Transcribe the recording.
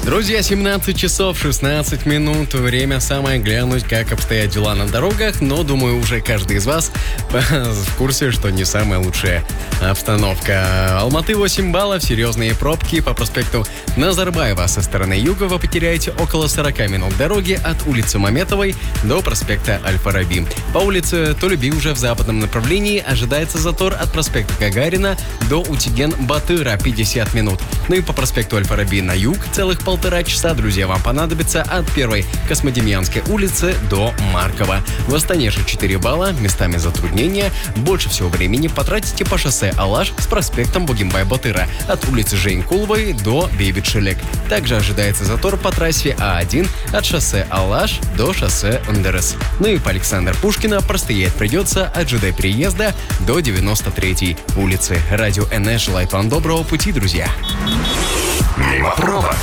Друзья, 17 часов 16 минут. Время самое глянуть, как обстоят дела на дорогах. Но, думаю, уже каждый из вас в курсе, что не самая лучшая обстановка. Алматы 8 баллов, серьезные пробки по проспекту Назарбаева. Со стороны юга вы потеряете около 40 минут дороги от улицы Маметовой до проспекта Аль-Фараби. По улице Толеби уже в западном направлении ожидается затор от проспекта Гагарина до Утиген-Батыра 50 минут. Ну и по проспекту Аль-Фараби на юг целых 1,5 часа, друзья, вам понадобится от первой Космодемьянской улицы до Маркова. В Астане же 4 балла, местами затруднения. Больше всего времени потратите по шоссе Алаш с проспектом Бугимбай-Батыра от улицы Жейнкуловой до Бейбит-Шелек. Также ожидается затор по трассе А1 от шоссе Алаш до шоссе Ндерес. Ну и по Александра Пушкина простоять придется от ЖД-переезда до 93-й улицы. Радио НС желает вам доброго пути, друзья. Мимо пробок.